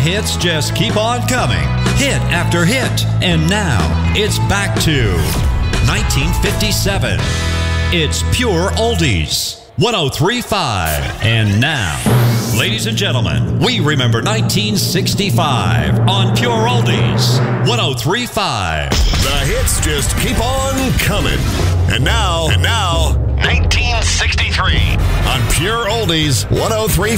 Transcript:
hits just keep on coming, hit after hit. And now, it's back to 1957. It's Pure Oldies, 103.5. And now, ladies and gentlemen, we remember 1965 on Pure Oldies, 103.5. The hits just keep on coming. And now, 1963 on Pure Oldies, 103.5.